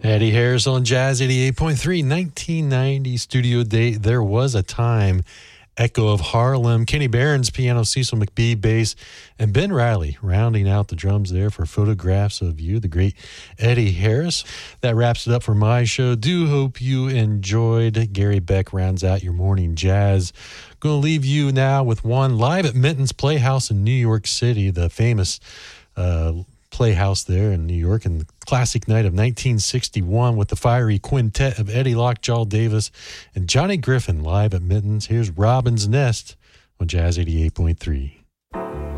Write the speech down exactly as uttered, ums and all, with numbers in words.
Eddie Harris on Jazz eighty-eight point three, nineteen ninety studio date. There Was a Time. Echo of Harlem. Kenny Barron's piano, Cecil McBee bass, and Ben Riley rounding out the drums there for Photographs of You, the great Eddie Harris. That wraps it up for my show. Do hope you enjoyed. Gary Beck rounds out your morning jazz. Going to leave you now with one live at Minton's Playhouse in New York City, the famous uh, Playhouse there in New York, and the classic night of nineteen sixty-one with the fiery quintet of Eddie Lockjaw Davis and Johnny Griffin live at Minton's. Here's Robin's Nest on Jazz eighty-eight point three.